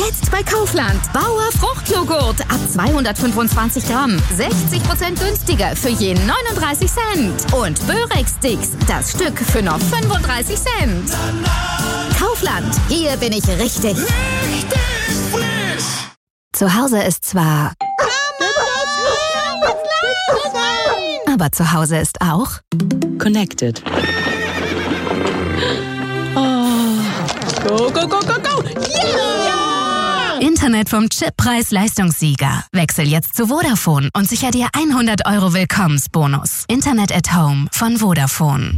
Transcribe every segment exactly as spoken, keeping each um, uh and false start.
Jetzt bei Kaufland. Bauer Fruchtjoghurt ab zweihundertfünfundzwanzig Gramm. sechzig Prozent günstiger für je neununddreißig Cent. Und Börex-Sticks, das Stück für nur fünfunddreißig Cent. Kaufland, hier bin ich richtig. Richtig frisch. Zu Hause ist zwar... Aber zu Hause ist auch... Connected. Go, go, go, go, go! Yeah! Internet vom Chippreis-Leistungssieger. Wechsel jetzt zu Vodafone und sicher dir hundert Euro Willkommensbonus. Internet at Home von Vodafone.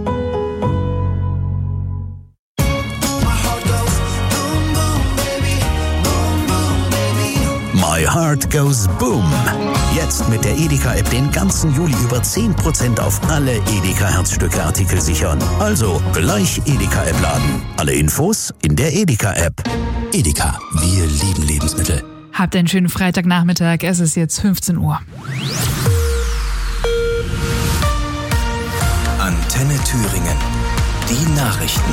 My Heart Goes Boom. Jetzt mit der Edeka-App den ganzen Juli über zehn Prozent auf alle Edeka-Herzstücke-Artikel sichern. Also gleich Edeka-App laden. Alle Infos in der Edeka-App. Edeka, wir lieben Lebensmittel. Habt einen schönen Freitagnachmittag. Es ist jetzt fünfzehn Uhr. Antenne Thüringen. Die Nachrichten.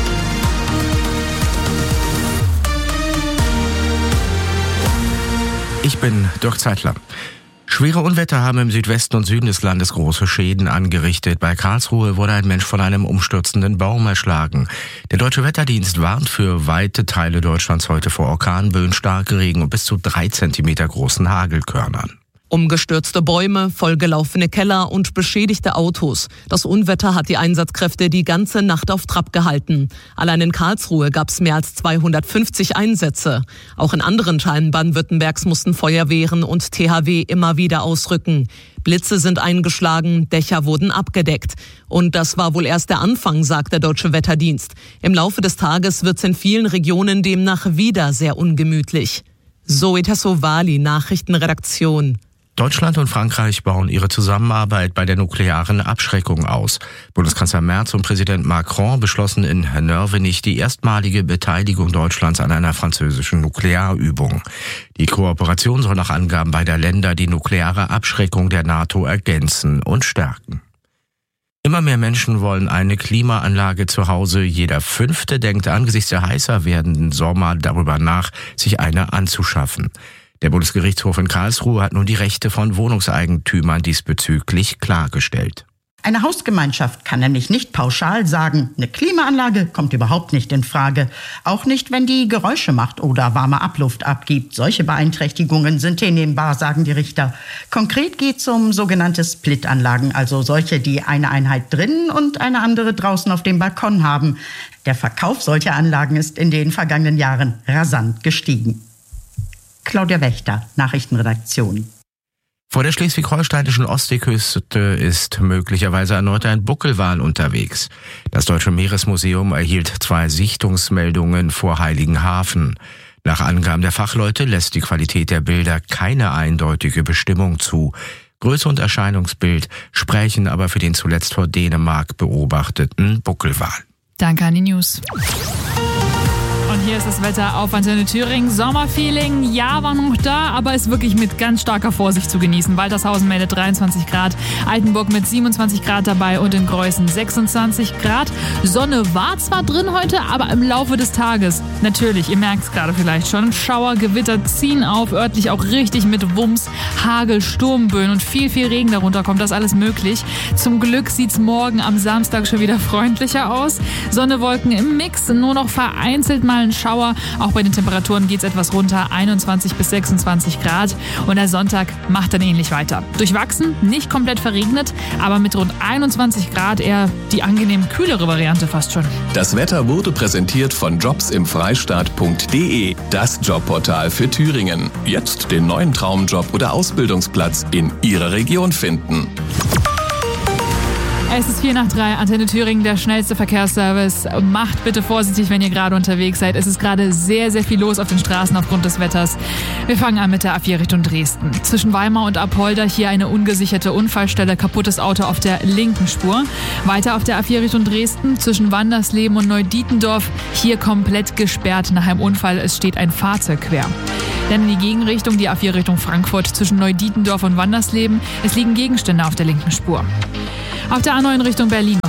Ich bin Dirk Zeitler. Schwere Unwetter haben im Südwesten und Süden des Landes große Schäden angerichtet. Bei Karlsruhe wurde ein Mensch von einem umstürzenden Baum erschlagen. Der Deutsche Wetterdienst warnt für weite Teile Deutschlands heute vor Orkanböen, starke Regen und bis zu drei Zentimeter großen Hagelkörnern. Umgestürzte Bäume, vollgelaufene Keller und beschädigte Autos. Das Unwetter hat die Einsatzkräfte die ganze Nacht auf Trab gehalten. Allein in Karlsruhe gab es mehr als zweihundertfünfzig Einsätze. Auch in anderen Teilen Baden-Württembergs mussten Feuerwehren und T H W immer wieder ausrücken. Blitze sind eingeschlagen, Dächer wurden abgedeckt. Und das war wohl erst der Anfang, sagt der Deutsche Wetterdienst. Im Laufe des Tages wird es in vielen Regionen demnach wieder sehr ungemütlich. Zoe Tassovali, Nachrichtenredaktion. Deutschland und Frankreich bauen ihre Zusammenarbeit bei der nuklearen Abschreckung aus. Bundeskanzler Merz und Präsident Macron beschlossen in Nörvenich die erstmalige Beteiligung Deutschlands an einer französischen Nuklearübung. Die Kooperation soll nach Angaben beider Länder die nukleare Abschreckung der NATO ergänzen und stärken. Immer mehr Menschen wollen eine Klimaanlage zu Hause. Jeder Fünfte denkt angesichts der heißer werdenden Sommer darüber nach, sich eine anzuschaffen. Der Bundesgerichtshof in Karlsruhe hat nun die Rechte von Wohnungseigentümern diesbezüglich klargestellt. Eine Hausgemeinschaft kann nämlich nicht pauschal sagen, eine Klimaanlage kommt überhaupt nicht in Frage. Auch nicht, wenn die Geräusche macht oder warme Abluft abgibt. Solche Beeinträchtigungen sind hinnehmbar, sagen die Richter. Konkret geht es um sogenannte Splitanlagen, also solche, die eine Einheit drinnen und eine andere draußen auf dem Balkon haben. Der Verkauf solcher Anlagen ist in den vergangenen Jahren rasant gestiegen. Claudia Wächter, Nachrichtenredaktion. Vor der schleswig-holsteinischen Ostseeküste ist möglicherweise erneut ein Buckelwal unterwegs. Das Deutsche Meeresmuseum erhielt zwei Sichtungsmeldungen vor Heiligenhafen. Nach Angaben der Fachleute lässt die Qualität der Bilder keine eindeutige Bestimmung zu. Größe und Erscheinungsbild sprechen aber für den zuletzt vor Dänemark beobachteten Buckelwal. Danke an die News. Und hier ist das Wetter auf Antenne Thüringen. Sommerfeeling, ja, war noch da, aber ist wirklich mit ganz starker Vorsicht zu genießen. Waltershausen meldet dreiundzwanzig Grad, Altenburg mit siebenundzwanzig Grad dabei und in Greußen sechsundzwanzig Grad. Sonne war zwar drin heute, aber im Laufe des Tages, natürlich, ihr merkt es gerade vielleicht schon, Schauer, Gewitter ziehen auf, örtlich auch richtig mit Wumms, Hagel, Sturmböen und viel, viel Regen darunter kommt, das alles möglich. Zum Glück sieht es morgen am Samstag schon wieder freundlicher aus. Sonne, Wolken im Mix, nur noch vereinzelt mal ein Schauer. Auch bei den Temperaturen geht es etwas runter, einundzwanzig bis sechsundzwanzig Grad. Und der Sonntag macht dann ähnlich weiter. Durchwachsen, nicht komplett verregnet, aber mit rund einundzwanzig Grad eher die angenehm kühlere Variante fast schon. Das Wetter wurde präsentiert von jobs im freistaat punkt de, das Jobportal für Thüringen. Jetzt den neuen Traumjob oder Ausbildungsplatz in Ihrer Region finden. Es ist vier nach drei, Antenne Thüringen, der schnellste Verkehrsservice. Macht bitte vorsichtig, wenn ihr gerade unterwegs seid. Es ist gerade sehr, sehr viel los auf den Straßen aufgrund des Wetters. Wir fangen an mit der A vier Richtung Dresden. Zwischen Weimar und Apolda hier eine ungesicherte Unfallstelle, kaputtes Auto auf der linken Spur. Weiter auf der A vier Richtung Dresden, zwischen Wandersleben und Neudietendorf, hier komplett gesperrt nach einem Unfall. Es steht ein Fahrzeug quer. Dann in die Gegenrichtung, die A vier Richtung Frankfurt, zwischen Neudietendorf und Wandersleben. Es liegen Gegenstände auf der linken Spur. Auf der A neun Richtung Berlin noch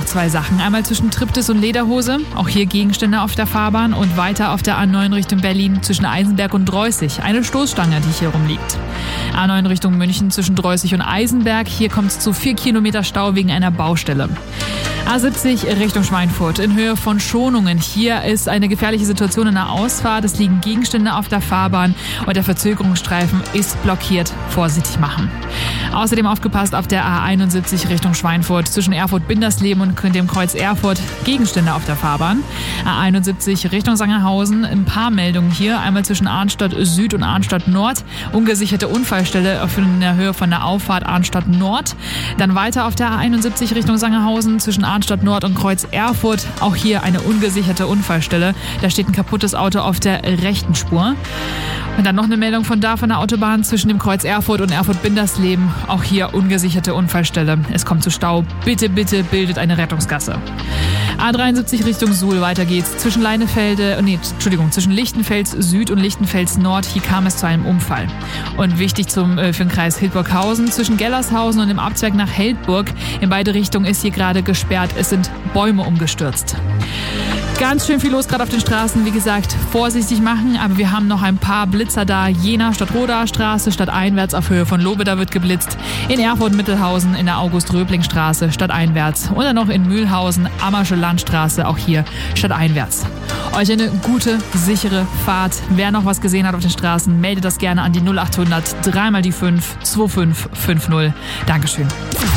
zwei Sachen. Einmal zwischen Triptis und Lederhose, auch hier Gegenstände auf der Fahrbahn und weiter auf der A neun Richtung Berlin zwischen Eisenberg und Dreußig. Eine Stoßstange, die hier rumliegt. A neun Richtung München zwischen Dreußig und Eisenberg. Hier kommt es zu vier Kilometer Stau wegen einer Baustelle. A siebzig Richtung Schweinfurt in Höhe von Schonungen. Hier ist eine gefährliche Situation in der Ausfahrt. Es liegen Gegenstände auf der Fahrbahn und der Verzögerungsstreifen ist blockiert. Vorsichtig machen. Außerdem aufgepasst auf der A einundsiebzig Richtung Schweinfurt zwischen Erfurt-Bindersleben und dem Kreuz Erfurt. Gegenstände auf der Fahrbahn. A einundsiebzig Richtung Sangerhausen. Ein paar Meldungen hier. Einmal zwischen Arnstadt Süd und Arnstadt Nord. Ungesicherte Unfallstelle in der Höhe von der Auffahrt Arnstadt Nord. Dann weiter auf der A einundsiebzig Richtung Sangerhausen zwischen Arnstadt Nord und Kreuz Erfurt. Auch hier eine ungesicherte Unfallstelle. Da steht ein kaputtes Auto auf der rechten Spur. Und dann noch eine Meldung von da von der Autobahn zwischen dem Kreuz Erfurt und Erfurt-Bindersleben. Auch hier ungesicherte Unfallstelle. Es kommt zu Stau. Bitte, bitte bildet eine Rettungsgasse. A dreiundsiebzig Richtung Suhl, weiter geht's. Zwischen Leinefelde, nee, Entschuldigung, zwischen Lichtenfels Süd und Lichtenfels Nord. Hier kam es zu einem Unfall. Und wichtig zum, äh, für den Kreis Hildburghausen. Zwischen Gellershausen und dem Abzweig nach Heldburg. In beide Richtungen ist hier gerade gesperrt. Es sind Bäume umgestürzt. Ganz schön viel los gerade auf den Straßen. Wie gesagt, vorsichtig machen, aber wir haben noch ein paar Blitzer da. Jena Stadt-Rodaer Straße, stadteinwärts auf Höhe von Lobeda wird geblitzt. In Erfurt-Mittelhausen in der August-Röbling-Straße stadteinwärts. Und dann noch in Mühlhausen, Ammersche Landstraße, auch hier stadteinwärts. Euch eine gute, sichere Fahrt. Wer noch was gesehen hat auf den Straßen, meldet das gerne an die null achthundert, dreimal die fünf, zwei fünf fünf null. Dankeschön.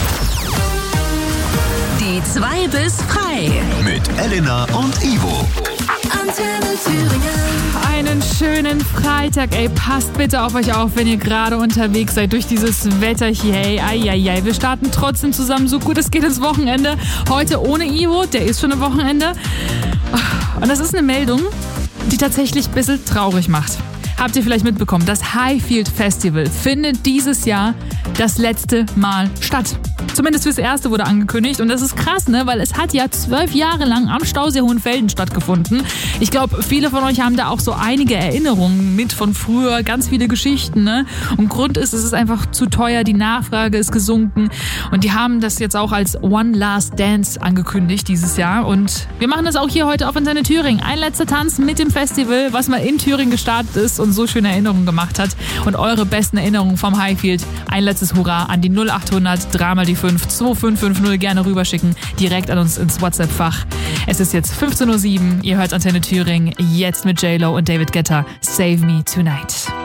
Die zwei bis frei. Mit Elena und Ivo. Antenne Thüringen. Einen schönen Freitag, ey, passt bitte auf euch auf, wenn ihr gerade unterwegs seid durch dieses Wetter hier, ey, ai, ai, ai. Wir starten trotzdem zusammen, so gut es geht ins Wochenende. Heute ohne Ivo, der ist schon am Wochenende. Und das ist eine Meldung, die tatsächlich ein bisschen traurig macht. Habt ihr vielleicht mitbekommen, das Highfield Festival findet dieses Jahr das letzte Mal statt. Zumindest fürs erste wurde angekündigt und das ist krass, ne? Weil es hat ja zwölf Jahre lang am Stausee Hohenfelden stattgefunden. Ich glaube, viele von euch haben da auch so einige Erinnerungen mit von früher, ganz viele Geschichten, ne? Und Grund ist, es ist einfach zu teuer, die Nachfrage ist gesunken und die haben das jetzt auch als One Last Dance angekündigt dieses Jahr und wir machen das auch hier heute auf Antenne Thüringen. Ein letzter Tanz mit dem Festival, was mal in Thüringen gestartet ist und so schöne Erinnerungen gemacht hat und eure besten Erinnerungen vom Highfield. Ein letztes Hurra an die null achthundert, dreimal die fünf, zwei fünf fünf null gerne rüberschicken, direkt an uns ins WhatsApp-Fach. Es ist jetzt fünfzehn Uhr sieben, ihr hört Antenne Thüringen, jetzt mit J-Lo und David Guetta, Save Me Tonight.